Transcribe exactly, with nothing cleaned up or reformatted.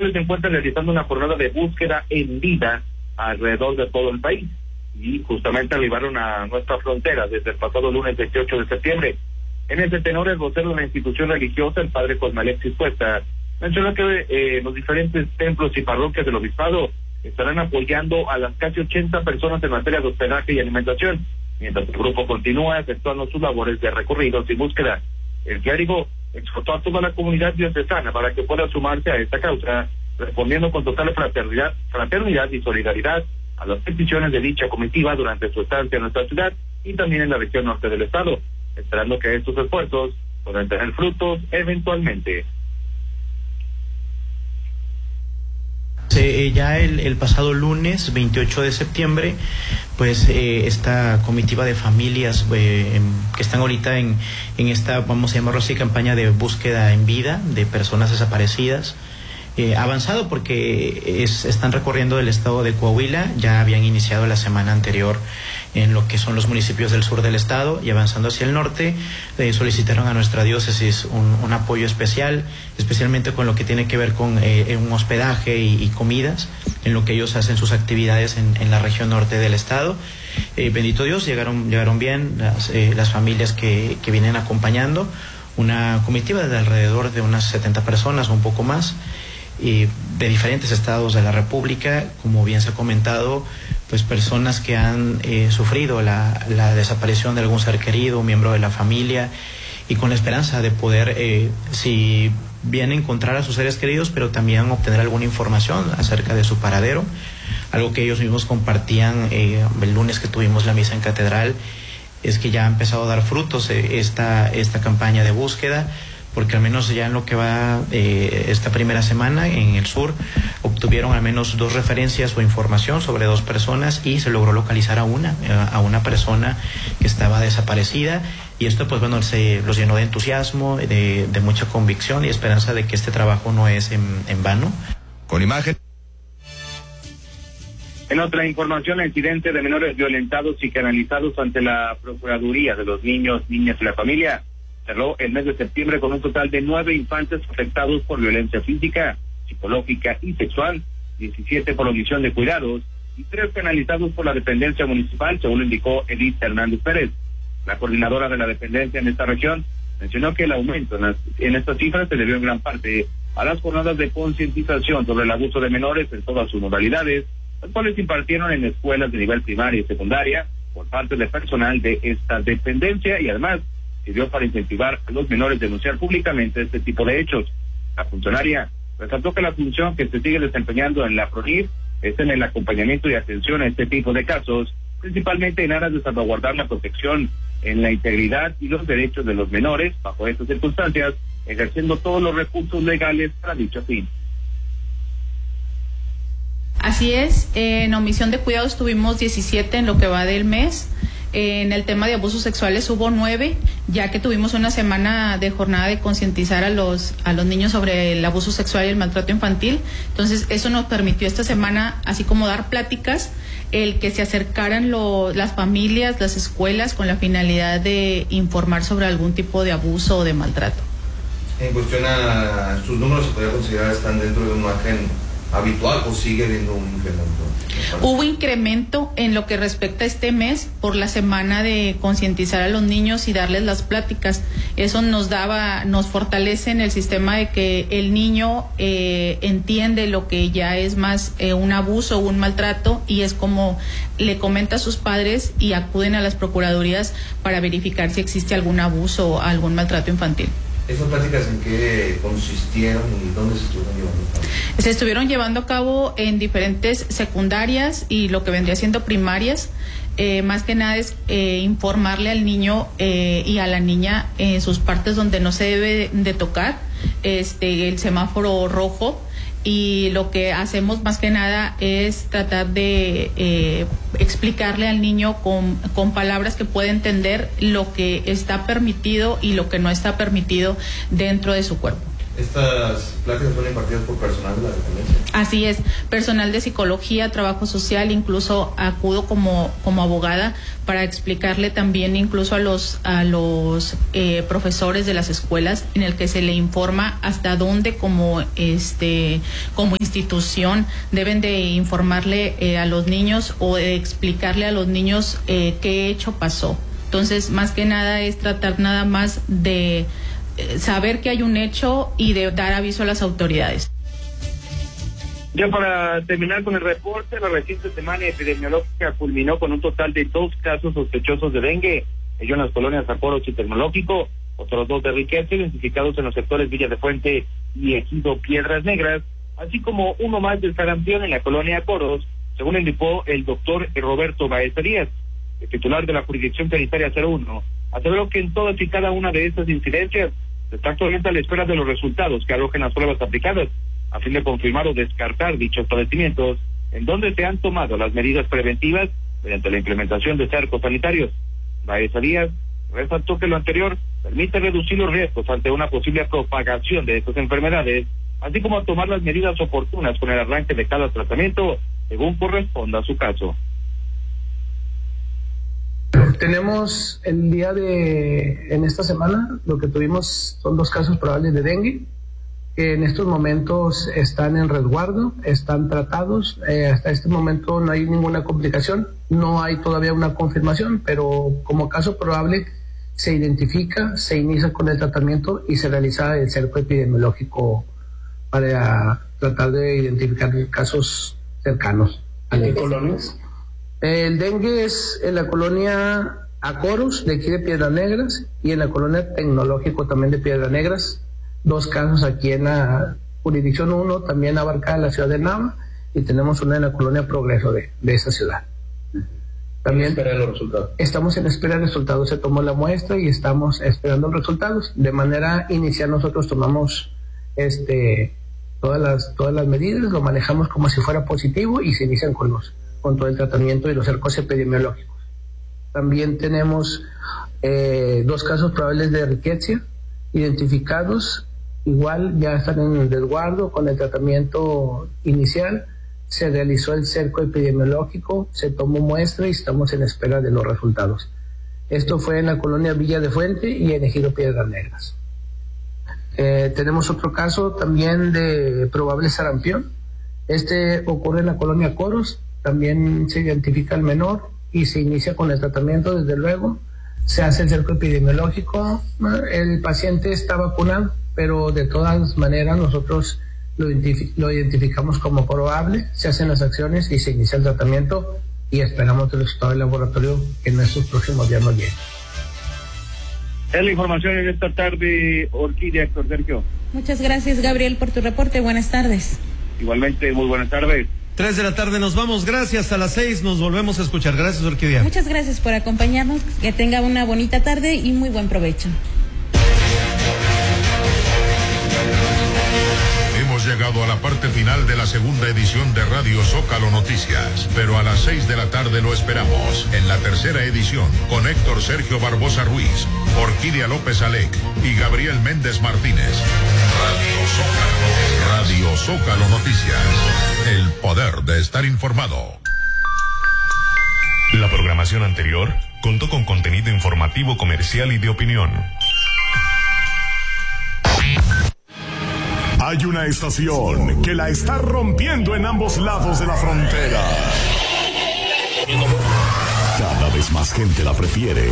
Menores se encuentran realizando una jornada de búsqueda en vida alrededor de todo el país y justamente arribaron a nuestra frontera desde el pasado lunes veintiocho de septiembre. En ese tenor, el vocero de la institución religiosa, el padre Cosme Alexis Cuesta, mencionó que eh, los diferentes templos y parroquias del obispado estarán apoyando a las casi ochenta personas en materia de hospedaje y alimentación, mientras el grupo continúa efectuando sus labores de recorridos y búsqueda. El clérigo exhortó a toda la comunidad diocesana para que pueda sumarse a esta causa, respondiendo con total fraternidad, fraternidad y solidaridad a las peticiones de dicha comitiva durante su estancia en nuestra ciudad y también en la región norte del estado, esperando que estos esfuerzos puedan tener frutos eventualmente. Eh, ya el, el pasado lunes veintiocho de septiembre, pues eh, esta comitiva de familias eh, que están ahorita en, en esta, vamos a llamarlo así, campaña de búsqueda en vida de personas desaparecidas, eh, avanzado porque es, están recorriendo el estado de Coahuila, ya habían iniciado la semana anterior en lo que son los municipios del sur del estado y avanzando hacia el norte, eh, solicitaron a nuestra diócesis un, un apoyo especial, especialmente con lo que tiene que ver con eh, un hospedaje y, y comidas, en lo que ellos hacen sus actividades en, en la región norte del estado. Eh, bendito Dios, llegaron, llegaron bien las, eh, las familias que, que vienen acompañando, una comitiva de alrededor de unas setenta personas o un poco más, y de diferentes estados de la República, como bien se ha comentado, pues personas que han eh, sufrido la, la desaparición de algún ser querido, un miembro de la familia, y con la esperanza de poder, eh, si bien encontrar a sus seres queridos, pero también obtener alguna información acerca de su paradero, algo que ellos mismos compartían eh, el lunes que tuvimos la misa en catedral, es que ya ha empezado a dar frutos eh, esta, esta campaña de búsqueda, porque al menos ya en lo que va eh, esta primera semana en el sur obtuvieron al menos dos referencias o información sobre dos personas y se logró localizar a una, a una persona que estaba desaparecida, y esto pues bueno se los llenó de entusiasmo, de, de mucha convicción y esperanza de que este trabajo no es en, en vano. Con imagen. En otra información, el incidente de menores violentados y canalizados ante la Procuraduría de los Niños, Niñas y la Familia cerró el mes de septiembre con un total de nueve infantes afectados por violencia física, psicológica y sexual, diecisiete por omisión de cuidados y tres canalizados por la dependencia municipal, según lo indicó Edith Hernández Pérez. La coordinadora de la dependencia en esta región mencionó que el aumento en, las, en estas cifras se debió en gran parte a las jornadas de concientización sobre el abuso de menores en todas sus modalidades, las cuales se impartieron en escuelas de nivel primaria y secundaria por parte del personal de esta dependencia, y además sirvió para incentivar a los menores a denunciar públicamente este tipo de hechos. La funcionaria resaltó que la función que se sigue desempeñando en la PRONIF es en el acompañamiento y atención a este tipo de casos, principalmente en aras de salvaguardar la protección en la integridad y los derechos de los menores bajo estas circunstancias, ejerciendo todos los recursos legales para dicho fin. Así es, en omisión de cuidados tuvimos diecisiete en lo que va del mes. En el tema de abusos sexuales hubo nueve, ya que tuvimos una semana de jornada de concientizar a los a los niños sobre el abuso sexual y el maltrato infantil. Entonces eso nos permitió esta semana, así como dar pláticas, el que se acercaran lo, las familias, las escuelas, con la finalidad de informar sobre algún tipo de abuso o de maltrato. En cuestión a sus números, ¿se podría considerar están dentro de un margen habitual o sigue habiendo un incremento? Hubo incremento en lo que respecta a este mes por la semana de concientizar a los niños y darles las pláticas. Eso nos daba, nos fortalece en el sistema de que el niño eh, entiende lo que ya es más eh, un abuso o un maltrato, y es como le comenta a sus padres y acuden a las procuradurías para verificar si existe algún abuso o algún maltrato infantil. ¿Esas pláticas en qué consistieron y dónde se estuvieron llevando a cabo? Se estuvieron llevando a cabo en diferentes secundarias y lo que vendría siendo primarias. Eh, más que nada es eh, informarle al niño eh, y a la niña en sus partes donde no se debe de tocar, este, el semáforo rojo. Y lo que hacemos más que nada es tratar de eh, explicarle al niño con, con palabras que pueda entender lo que está permitido y lo que no está permitido dentro de su cuerpo. Estas pláticas son impartidas por personal de la dependencia. Así es, personal de psicología, trabajo social, incluso acudo como como abogada para explicarle también incluso a los a los eh, profesores de las escuelas, en el que se le informa hasta dónde como este como institución deben de informarle eh, a los niños o de explicarle a los niños eh, qué hecho pasó. Entonces, más que nada es tratar nada más de saber que hay un hecho y de dar aviso a las autoridades. Ya para terminar con el reporte, la reciente semana epidemiológica culminó con un total de dos casos sospechosos de dengue, ello en las colonias Acoros y Tecnológico, otros dos de Riqueza, identificados en los sectores Villa de Fuente y Ejido Piedras Negras, así como uno más del sarampión en la colonia Acoros, según indicó el doctor Roberto Baeza Díaz, el titular de la jurisdicción sanitaria cero uno, aseveró que en todas y cada una de estas incidencias se está actualmente a la espera de los resultados que arrojen las pruebas aplicadas, a fin de confirmar o descartar dichos padecimientos, en donde se han tomado las medidas preventivas mediante la implementación de cercos sanitarios. Baeza Díaz resaltó que lo anterior permite reducir los riesgos ante una posible propagación de estas enfermedades, así como tomar las medidas oportunas con el arranque de cada tratamiento, según corresponda a su caso. Tenemos el día de, en esta semana, lo que tuvimos son dos casos probables de dengue, que en estos momentos están en resguardo, están tratados, eh, hasta este momento no hay ninguna complicación, no hay todavía una confirmación, pero como caso probable se identifica, se inicia con el tratamiento y se realiza el cerco epidemiológico para tratar de identificar casos cercanos. ¿A qué colonias? El dengue es en la colonia Acoros, de aquí de Piedras Negras, y en la colonia Tecnológico también de Piedras Negras. Dos casos aquí en la jurisdicción uno, también abarca la ciudad de Nava, y tenemos una en la colonia Progreso de, de esa ciudad. También espera los resultados. Estamos en espera de resultados, se tomó la muestra y estamos esperando los resultados. De manera inicial nosotros tomamos este todas las todas las medidas, lo manejamos como si fuera positivo y se inician con los con todo el tratamiento y los cercos epidemiológicos. También tenemos eh, dos casos probables de riqueza identificados, igual ya están en el resguardo con el tratamiento inicial, se realizó el cerco epidemiológico, se tomó muestra y estamos en espera de los resultados. Esto fue en la colonia Villa de Fuente y en Ejido Piedras Negras. Eh, tenemos otro caso también de probable sarampión. Este ocurre en la colonia Coros, también se identifica al menor y se inicia con el tratamiento, desde luego. Se hace el cerco epidemiológico, el paciente está vacunado, pero de todas maneras nosotros lo, identific- lo identificamos como probable, se hacen las acciones y se inicia el tratamiento y esperamos el resultado del laboratorio que en estos próximos días nos llegue. Es la información en esta tarde, Orquídea, Héctor Sergio. Muchas gracias, Gabriel, por tu reporte. Buenas tardes. Igualmente, muy buenas tardes. Tres de la tarde nos vamos, gracias, a las seis nos volvemos a escuchar. Gracias, Orquídea. Muchas gracias por acompañarnos, que tenga una bonita tarde y muy buen provecho. Hemos llegado a la parte final de la segunda edición de Radio Zócalo Noticias, pero a las seis de la tarde lo esperamos en la tercera edición con Héctor Sergio Barbosa Ruiz, Orquídea López Alec y Gabriel Méndez Martínez. Radio Zócalo, Radio Zócalo Noticias, el poder de estar informado. La programación anterior contó con contenido informativo, comercial y de opinión. Hay una estación que la está rompiendo en ambos lados de la frontera. Cada vez más gente la prefiere.